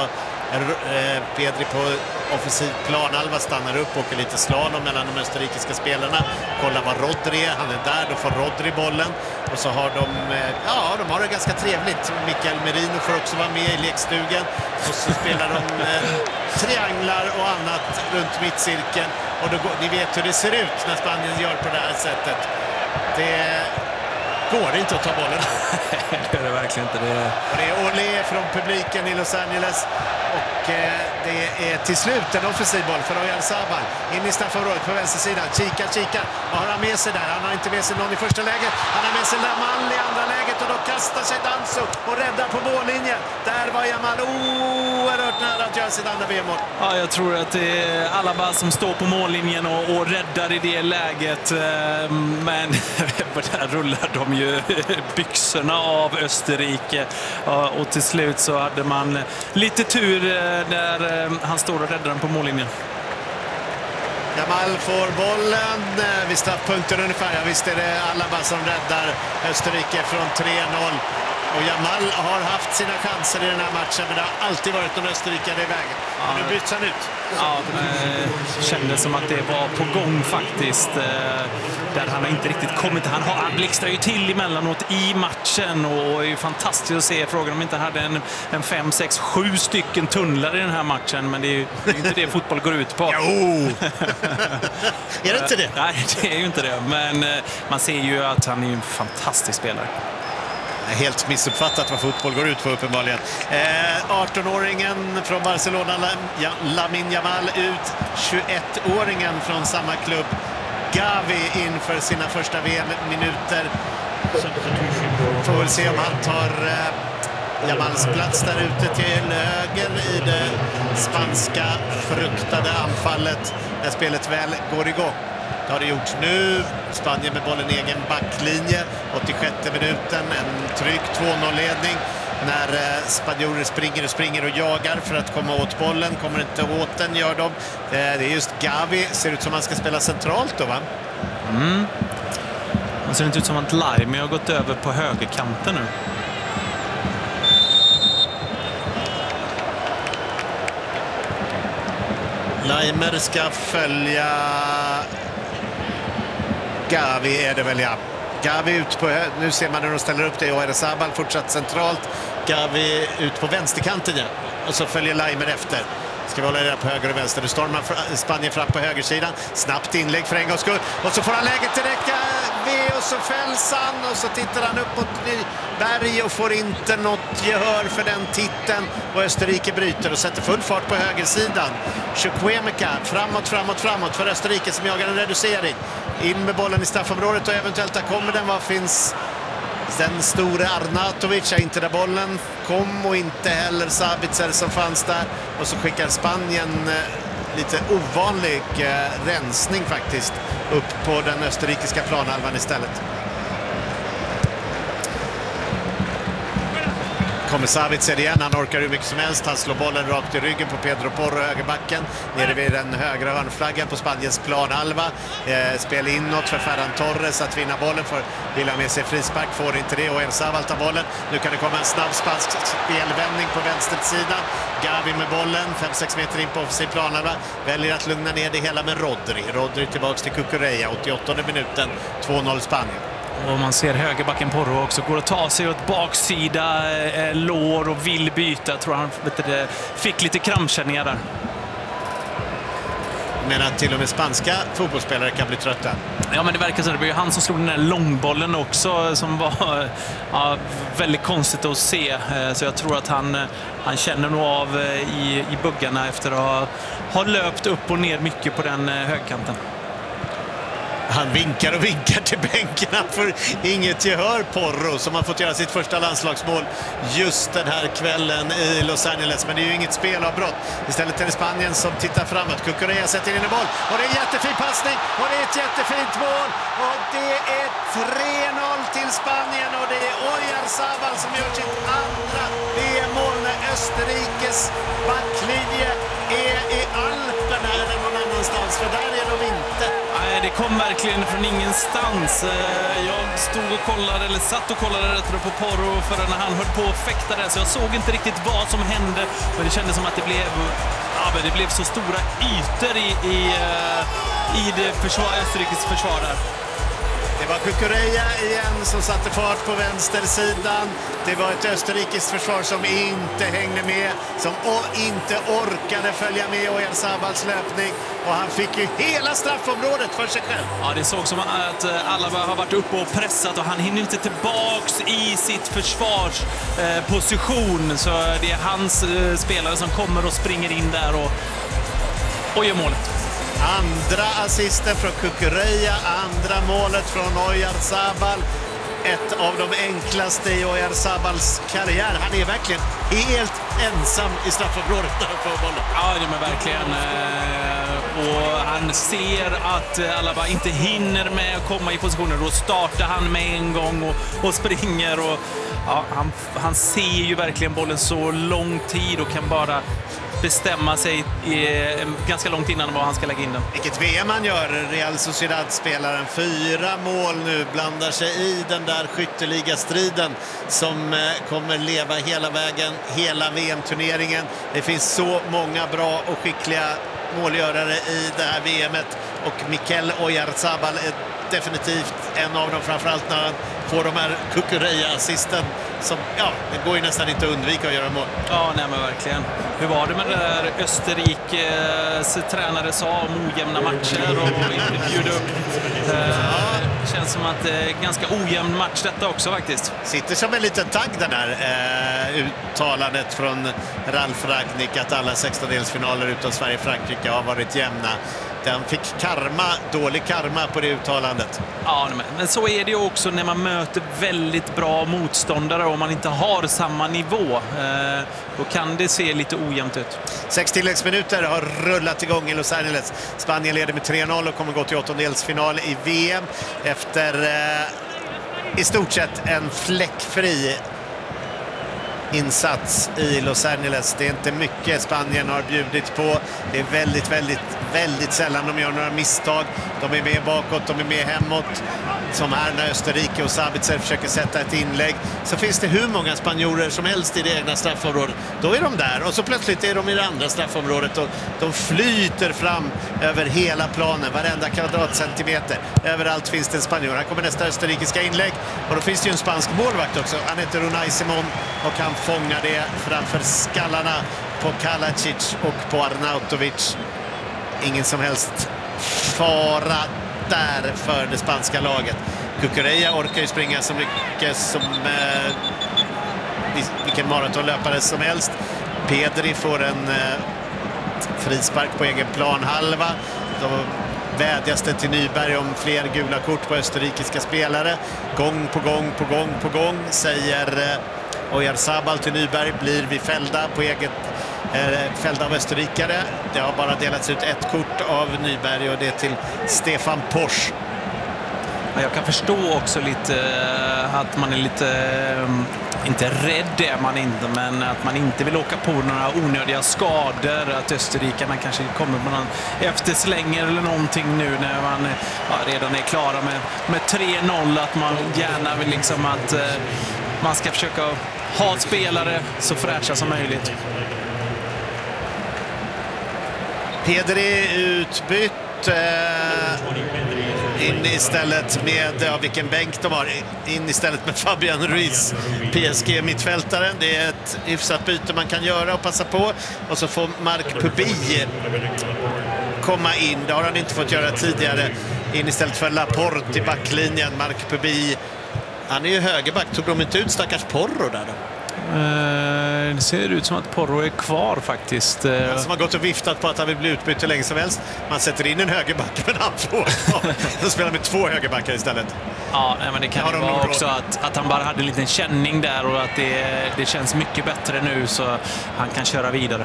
Pedri på offensiv plan, Alva stannar upp och åker lite slalom mellan de österrikiska spelarna. Kolla vad Rodri är, han är där, då får Rodri bollen och så har de, ja, de har det ganska trevligt. Mikel Merino får också vara med i lekstugan och så spelar de eh, trianglar och annat runt mittcirkeln och då, ni vet hur det ser ut när Spanien gör på det här sättet. Det går det inte att ta bollen. Det är det verkligen inte. Det är... Och det är Olé från publiken i Los Angeles. Och eh, det är till slut en offensiv boll för Oyarzabal. In i straffområdet på vänstersidan. Kika, kika. Vad har han med sig där? Han har inte med sig någon i första läget. Han har med sig Yamal i andra läget och då kastar sig Danso och räddar på mållinjen. Där var Yamal oerhört nära att göra sitt andra V M-mål. Ja, jag tror att det är Alaba som står på mållinjen och, och räddar i det läget. Men där rullar de ju byxorna av Österrike. Och till slut så hade man lite tur där han står och räddar den på mållinjen. Yamal får bollen vid straffpunkten ungefär. Ja, visst är det Alaba som räddar Österrike från tre noll. Och Jamal har haft sina chanser i den här matchen, men det har alltid varit någon österrikare i vägen. Ja. Nu byts han ut. Ja, det kändes som att det var på gång faktiskt. Där han har inte riktigt kommit. Han, har, han blixtrar ju till emellanåt i matchen och är ju fantastiskt att se. Frågan om inte hade en, en fem, sex, sju stycken tunnlar i den här matchen. Men det är ju det är inte det fotboll går ut på. Jo! Är det inte det? Nej, det är ju inte det. Men man ser ju att han är en fantastisk spelare. Helt missuppfattat vad fotboll går ut på uppenbarligen. Eh, arton-åringen från Barcelona, Lamine Yamal, ut. tjugoett-åringen från samma klubb, Gavi, inför sina första V M-minuter. Får väl se om han tar eh, Yamals plats där ute till höger i det spanska fruktade anfallet när spelet väl går igång. Det har det gjort nu. Spanien med bollen i egen backlinje. åttiosjätte minuten, en trygg två noll-ledning. När eh, spanjorer springer och springer och jagar för att komma åt bollen. Kommer inte åt den, gör de. Eh, det är just Gavi. Ser ut som han ska spela centralt då, va? Mm. Det ser inte ut som att Laime har gått över på högerkanten nu. Laimer ska följa Gavi, är det väl, ja. Gavi ut på, nu ser man när de ställer upp det, och Oyarzabal fortsatt centralt. Gavi ut på vänsterkanten, ja. Och så följer Laimer efter. Ska vi hålla det på höger och vänster. Nu stormar Spanien fram på högersidan. Snabbt inlägg för en gångs skull. Och så får han läget direkt och så fälls han. Och så tittar han upp mot Nyberg och får inte något gehör för den titeln. Och Österrike bryter och sätter full fart på högersidan. Chukwuemeka framåt, framåt, framåt för Österrike som jagar en reducering. In med bollen i straffområdet och eventuellt där kommer den. Vad finns... Den stora Arnautovic är inte där bollen kom, och inte heller Sabitzer som fanns där. Och så skickar Spanien eh, lite ovanlig eh, rensning faktiskt upp på den österrikiska planhalvan istället. Kommer Sabitzer igen, han orkar hur mycket som helst. Han slår bollen rakt i ryggen på Pedro Porro, högerbacken. Nere vid den högra hörnflaggan på Spaniens planhalva. Eh, spel inåt för Ferran Torres att vinna bollen, för vill ha med sig frispark, får inte det. Och Oyarzabal tar bollen. Nu kan det komma en snabb spansk spelvändning på vänstersidan. Gavi med bollen, fem sex meter in på offensiv planhalva. Väljer att lugna ner det hela med Rodri. Rodri tillbaks till Cucurella, åttioåttonde minuten, två noll Spanien. Och man ser högerbacken Porro också går att ta sig åt baksida eh, lår och vill byta. Jag tror han vet det, fick lite krampkänningar där. Men att till och med spanska fotbollsspelare kan bli trötta. Ja, men det verkar så. Det var ju han som slog den där långbollen också, som var ja, väldigt konstigt att se. Så jag tror att han, han känner nog av i, i buggarna efter att ha, ha löpt upp och ner mycket på den högkanten. Han vinkar och vinkar till bänken. Han får inget gehör, Porro, som har fått göra sitt första landslagsmål just den här kvällen i Los Angeles. Men det är ju inget spelavbrott. Istället är det Spanien som tittar framåt. Cucurella sätter in en boll. Och det är en jättefin passning. Och det är ett jättefint mål. Och det är tre noll till Spanien. Och det är Oyarzabal som gör sitt andra V M-mål när Österrikes backlinje är i Alperna eller någon annanstans. För där är de inte. Nej, det kom verkligen från ingenstans. Jag stod och kollade, eller satt och kollade rätt på Porro för när han höll på att fäkta där, så jag såg inte riktigt vad som hände. Men det kändes som att det blev, ja, det blev så stora ytor i, i, i det försvar, Österrikes försvar där. Det var Cucurella igen som satte fart på vänstersidan. Det var ett österrikiskt försvar som inte hängde med, som inte orkade följa med Oyarzabals löpning. Och han fick ju hela straffområdet för sig själv. Ja, det såg som att alla har varit uppe och pressat och han hinner inte tillbaks i sitt försvarsposition. Så det är hans spelare som kommer och springer in där och, och gör målet. Andra assisten från Cucurella, andra målet från Oyarzabal. Ett av de enklaste i Oyarzabals karriär. Han är verkligen helt ensam i straffområdet när han får bollen. Ja, det är verkligen. Och han ser att Alaba inte hinner med att komma i positioner. Då startar han med en gång och, och springer. Och, ja, han, han ser ju verkligen bollen så lång tid och kan bara att bestämma sig i, ganska långt innan vad han ska lägga in den. Vilket V M han gör, Real Sociedad-spelaren. Fyra mål nu, blandar sig i den där skytteligastriden som kommer leva hela vägen, hela V M-turneringen. Det finns så många bra och skickliga målgörare i det här V M:et och Mikel Oyarzabal är definitivt en av dem, framförallt när han får de här Cucurella-assisten som, ja, det går ju nästan inte att undvika att göra mål. Ja, nej men verkligen. Hur var det med det där Österrikes tränare sa om ojämna matcher och inte bjuda upp? Det känns som att det är ganska ojämn match detta också faktiskt. Sitter som en liten tagg den här eh, uttalandet från Ralf Rangnick att alla sextondelsfinaler utom Sverige-Frankrike har varit jämna. Den fick karma, dålig karma på det uttalandet. Ja, men så är det ju också när man möter väldigt bra motståndare och man inte har samma nivå. Då kan det se lite ojämnt ut. Sex tilläggsminuter har rullat igång i Los Angeles. Spanien leder med tre noll och kommer gå till åttondelsfinal i V M efter eh, i stort sett en fläckfri insats i Los Angeles. Det är inte mycket Spanien har bjudit på. Det är väldigt, väldigt, väldigt sällan de gör några misstag. De är med bakåt, de är med hemåt. Som här när Österrike och Sabitzer försöker sätta ett inlägg. Så finns det hur många spanjorer som helst i det egna straffområdet. Då är de där och så plötsligt är de i det andra straffområdet. Och de flyter fram över hela planen, varenda kvadratcentimeter. Överallt finns det en spanjor. Här kommer nästa österrikiska inlägg. Och då finns det ju en spansk målvakt också. Han heter Unai Simon och han fångar det framför skallarna på Kalacic och på Arnautovic. Ingen som helst fara där för det spanska laget. Cucurella orkar ju springa så mycket som eh, vilken maratonlöpare som helst. Pedri får en eh, frispark på egen planhalva. Då vädjas det till Nyberg om fler gula kort på österrikiska spelare. Gång på gång på gång på gång säger eh, Oyarzabal till Nyberg, blir vi fällda på eget eh, fällda av österrikare. Det har bara delats ut ett kort av Nyberg och det till Stefan Posch. Jag kan förstå också lite att man är lite, inte rädd är man inte, men att man inte vill åka på några onödiga skador. Att österrikarna kanske kommer på någon efterslänger eller någonting nu när man ja, redan är klara med, med tre noll. Att man gärna vill liksom att man ska försöka ha spelare så fräscha som möjligt. Pedri utbytt in istället med, ja, vilken bänk de har, in istället med Fabian Ruiz, P S G-mittfältaren. Det är ett hyfsat byte man kan göra och passa på. Och så får Marc Pubi komma in, det har han inte fått göra tidigare, in istället för Laporte i backlinjen. Marc Pubi, han är ju högerback, tog de inte ut stackars Porro där då? Uh, det ser ut som att Porro är kvar faktiskt. Uh, han som har gått och viftat på att han vill bli utbytt hur länge som helst. Man sätter in en högerback men han får de spelar med två högerbackar istället. Ja, men det kan ju vara också att, att han bara hade en liten känning där och att det, det känns mycket bättre nu så han kan köra vidare.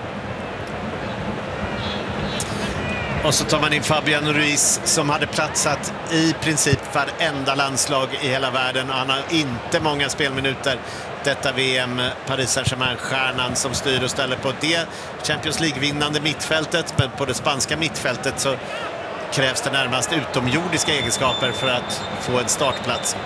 Och så tar man in Fabian Ruiz som hade platsat i princip varenda landslag i hela världen. Han har inte många spelminuter detta V M. Paris Saint-Germain-stjärnan som styr och ställer på det Champions League-vinnande mittfältet. Men på det spanska mittfältet så krävs det närmast utomjordiska egenskaper för att få en startplats.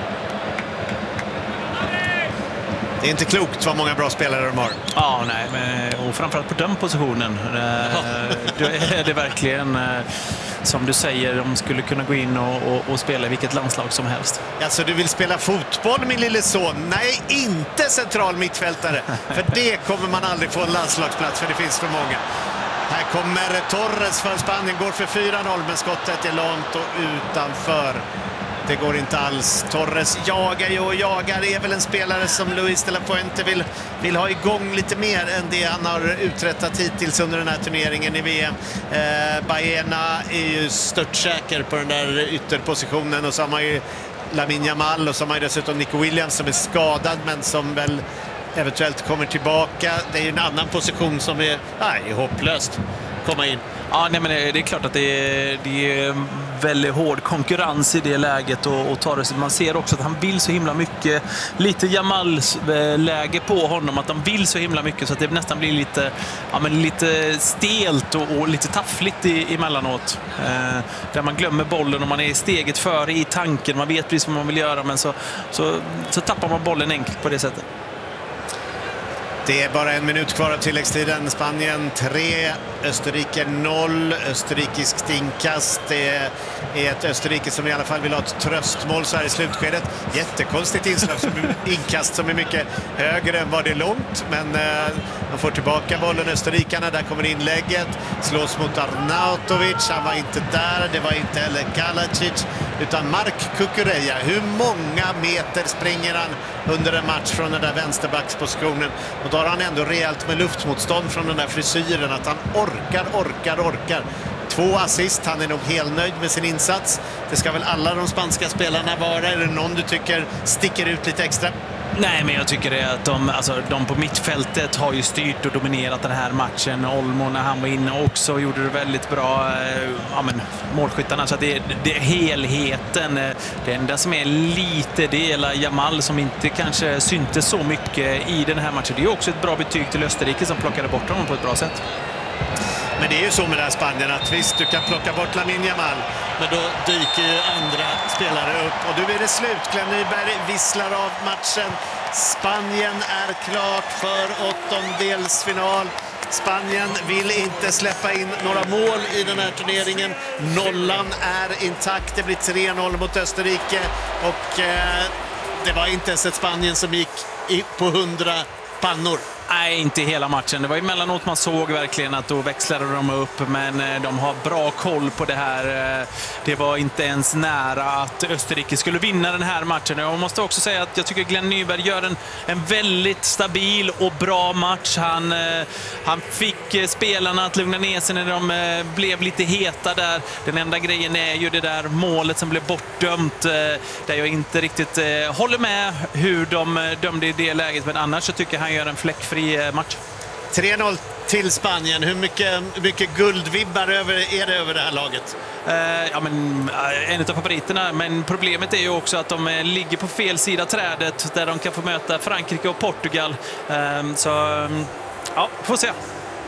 Det är inte klokt vad många bra spelare de har. Ja, nej, men, och framförallt på den positionen. Då är det verkligen, som du säger, de skulle kunna gå in och, och, och spela i vilket landslag som helst. Alltså, du vill spela fotboll, min lille son? Nej, inte central mittfältare. För det kommer man aldrig få en landslagsplats, för det finns för många. Här kommer Torres för Spanien, går för fyra noll, men skottet är långt och utanför. Det går inte alls. Torres jagar ju och jagar. Det är väl en spelare som Luis de la Fuente vill, vill ha igång lite mer än det han har uträttat hittills under den här turneringen i V M. Eh, Baena är ju störtsäker på den där ytterpositionen och så har man ju Lamine Yamal och så har man ju dessutom Nico Williams som är skadad men som väl eventuellt kommer tillbaka. Det är ju en annan position som är, nej, hopplöst komma in. Ja, nej, men det är klart att det är, det är väldigt hård konkurrens i det läget och, och tar det. Man ser också att han vill så himla mycket, lite Jamals läge på honom, att de vill så himla mycket så att det nästan blir lite, ja, men lite stelt och, och lite taffligt i, emellanåt. Eh, där man glömmer bollen och man är steget före i tanken, man vet precis vad man vill göra, men så, så, så tappar man bollen enkelt på det sättet. Det är bara en minut kvar av tilläggstiden. Spanien tre, Österrike noll. Österrikiskt inkast. Det är ett Österrike som i alla fall vill ha ett tröstmål så här i slutskedet. Jättekonstigt inslag som inkast som är mycket högre än vad det är långt. Men eh, de får tillbaka bollen, österrikarna. Där kommer inlägget. Slås mot Arnautovic. Han var inte där. Det var inte heller Kalacic utan Mark Kukureya. Hur många meter springer han under en match från den där vänsterbackspositionen? Och då har han ändå rejält med luftmotstånd från den där frisyren att han orkar, orkar, orkar. Två assist, han är nog helt nöjd med sin insats. Det ska väl alla de spanska spelarna vara. Är det någon du tycker sticker ut lite extra? Nej, men jag tycker det att de, alltså, de på mittfältet har ju styrt och dominerat den här matchen. Olmo när han var inne också gjorde det väldigt bra. Ja, men, målskyttarna, så att det, det är helheten. Det enda som är lite del av Jamal som inte kanske syntes så mycket i den här matchen. Det är också ett bra betyg till Österrike som plockade bort honom på ett bra sätt. Men det är ju så med det här Spanien att visst, du kan plocka bort Lamine Yamal, men då dyker ju andra spelare upp. Och nu är det slut. Glenn Nyberg visslar av matchen. Spanien är klart för åttondelsfinal. Spanien vill inte släppa in några mål i den här turneringen. Nollan är intakt. Det blir tre noll mot Österrike. Och eh, det var inte ens ett Spanien som gick i, på hundra pannor. Nej, inte hela matchen. Det var emellanåt man såg verkligen att då växlade de upp, men de har bra koll på det här. Det var inte ens nära att Österrike skulle vinna den här matchen. Jag måste också säga att jag tycker Glenn Nyberg gör en, en väldigt stabil och bra match. Han, han fick spelarna att lugna ner sig när de blev lite heta där. Den enda grejen är ju det där målet som blev bortdömt, där jag inte riktigt håller med hur de dömde i det läget, men annars så tycker jag han gör en fläckfri match. tre noll till Spanien. Hur mycket, mycket guldvibbar över, är det över det här laget? Uh, ja, men, uh, en av favoriterna, men problemet är ju också att de uh, ligger på fel sida trädet där de kan få möta Frankrike och Portugal. Uh, så um, ja, får se.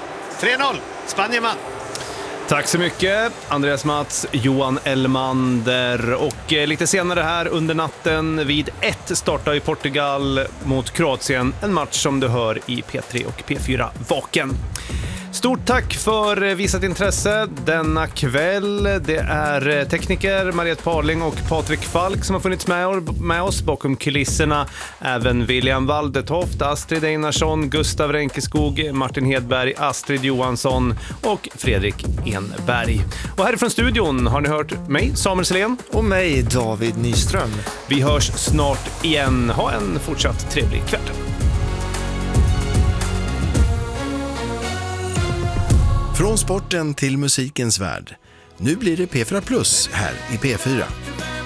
tre noll, Spanien man. Tack så mycket, Andreas Mats, Johan Elmander. Och eh, lite senare här under natten vid ett startar i Portugal mot Kroatien. En match som du hör i P tre och P fyra Vaken. Stort tack för visat intresse denna kväll. Det är tekniker Mariette Parling och Patrik Falk som har funnits med, med oss bakom kulisserna. Även William Waldetoft, Astrid Einarsson, Gustav Renkeskog, Martin Hedberg, Astrid Johansson och Fredrik Enberg. Och härifrån studion har ni hört mig, Samuel Selén. Och mig, David Nyström. Vi hörs snart igen. Ha en fortsatt trevlig kväll. Från sporten till musikens värld. Nu blir det P fyra Plus här i P fyra.